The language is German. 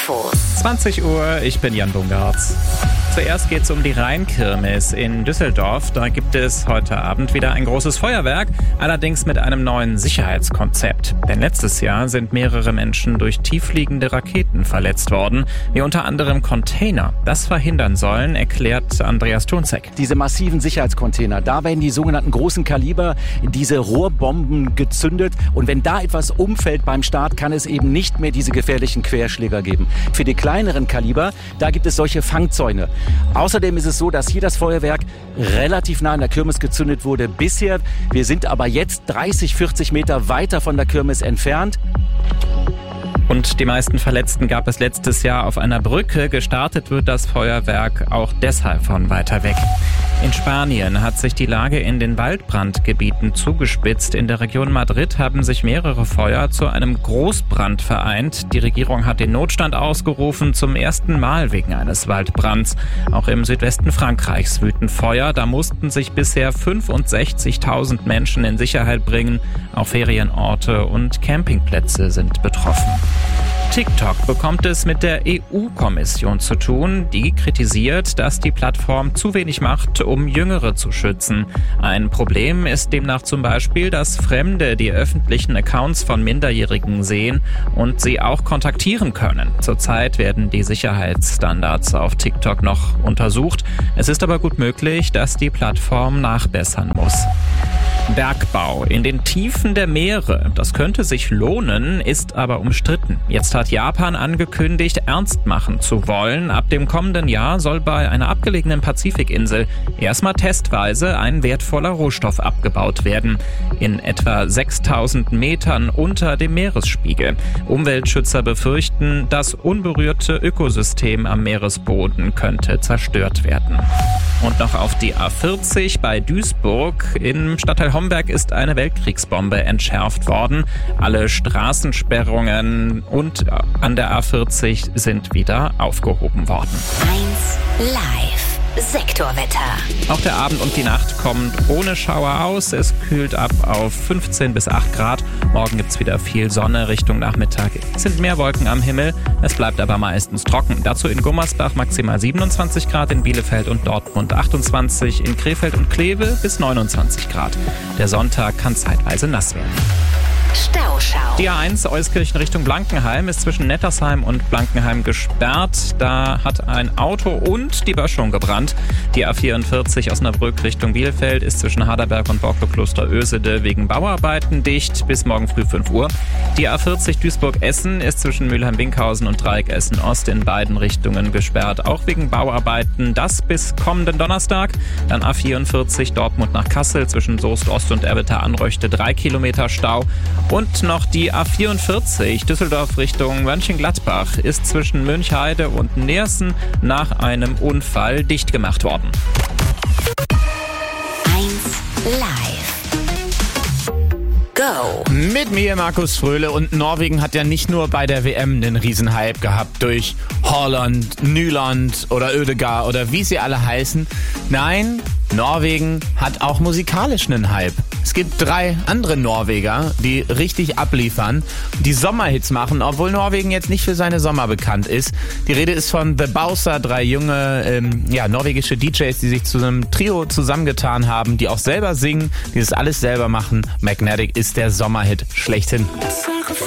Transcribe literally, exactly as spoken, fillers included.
Infos. zwanzig Uhr, ich bin Jan Bungartz. Zuerst geht es um die Rheinkirmes in Düsseldorf. Da gibt es heute Abend wieder ein großes Feuerwerk, allerdings mit einem neuen Sicherheitskonzept. Denn letztes Jahr sind mehrere Menschen durch tieffliegende Raketen verletzt worden, wie unter anderem Container. Das verhindern sollen, erklärt Andreas Tunzek. Diese massiven Sicherheitscontainer, da werden die sogenannten großen Kaliber, diese Rohrbomben gezündet. Und wenn da etwas umfällt beim Start, kann es eben nicht mehr diese gefährlichen Querschläger geben. Für die kleineren Kaliber, da gibt es solche Fangzäune. Außerdem ist es so, dass hier das Feuerwerk relativ nah an der Kirmes gezündet wurde bisher. Wir sind aber jetzt dreißig, vierzig Meter weiter von der Kirmes entfernt. Und die meisten Verletzten gab es letztes Jahr auf einer Brücke. Gestartet wird das Feuerwerk auch deshalb von weiter weg. In Spanien hat sich die Lage in den Waldbrandgebieten zugespitzt. In der Region Madrid haben sich mehrere Feuer zu einem Großbrand vereint. Die Regierung hat den Notstand ausgerufen, zum ersten Mal wegen eines Waldbrands. Auch im Südwesten Frankreichs wüten Feuer. Da mussten sich bisher fünfundsechzigtausend Menschen in Sicherheit bringen. Auch Ferienorte und Campingplätze sind betroffen. TikTok bekommt es mit der E U-Kommission zu tun. Die kritisiert, dass die Plattform zu wenig macht, um Jüngere zu schützen. Ein Problem ist demnach zum Beispiel, dass Fremde die öffentlichen Accounts von Minderjährigen sehen und sie auch kontaktieren können. Zurzeit werden die Sicherheitsstandards auf TikTok noch untersucht. Es ist aber gut möglich, dass die Plattform nachbessern muss. Bergbau in den Tiefen der Meere. Das könnte sich lohnen, ist aber umstritten. Jetzt hat Japan angekündigt, ernst machen zu wollen. Ab dem kommenden Jahr soll bei einer abgelegenen Pazifikinsel erstmal testweise ein wertvoller Rohstoff abgebaut werden. In etwa sechstausend Metern unter dem Meeresspiegel. Umweltschützer befürchten, das unberührte Ökosystem am Meeresboden könnte zerstört werden. Und noch auf die A vierzig bei Duisburg. Im Stadtteil Homberg ist eine Weltkriegsbombe entschärft worden. Alle Straßensperrungen und an der A vierzig sind wieder aufgehoben worden. eins live. Sektorwetter. Auch der Abend und die Nacht kommt ohne Schauer aus. Es kühlt ab auf fünfzehn bis acht Grad. Morgen gibt's wieder viel Sonne. Richtung Nachmittag es sind mehr Wolken am Himmel. Es bleibt aber meistens trocken. Dazu in Gummersbach maximal siebenundzwanzig Grad, in Bielefeld und Dortmund achtundzwanzig, in Krefeld und Kleve bis neunundzwanzig Grad. Der Sonntag kann zeitweise nass werden. Stauschau. Die A eins Euskirchen Richtung Blankenheim ist zwischen Nettersheim und Blankenheim gesperrt. Da hat ein Auto und die Böschung gebrannt. Die A vierundvierzig Osnabrück Richtung Bielefeld ist zwischen Haderberg und Borke-Kloster Ösede wegen Bauarbeiten dicht bis morgen früh fünf Uhr. Die A vierzig Duisburg-Essen ist zwischen Mülheim-Winkhausen und Dreieck Essen-Ost in beiden Richtungen gesperrt, auch wegen Bauarbeiten. Das bis kommenden Donnerstag. Dann A vierundvierzig Dortmund nach Kassel zwischen Soest-Ost und Erbeter-Anröchte drei Kilometer Stau. Und noch die A vierundvierzig Düsseldorf Richtung Mönchengladbach ist zwischen Münchheide und Neersen nach einem Unfall dicht gemacht worden. eins live. Go. Mit mir Markus Fröhle, und Norwegen hat ja nicht nur bei der W M einen Riesenhype gehabt durch Haaland, Nyland oder Ødegaard oder wie sie alle heißen. Nein, Norwegen hat auch musikalisch einen Hype. Es gibt drei andere Norweger, die richtig abliefern, die Sommerhits machen, obwohl Norwegen jetzt nicht für seine Sommer bekannt ist. Die Rede ist von The Bowser, drei junge ähm, ja, norwegische D Js, die sich zu einem Trio zusammengetan haben, die auch selber singen, die das alles selber machen. Magnetic ist der Sommerhit schlechthin.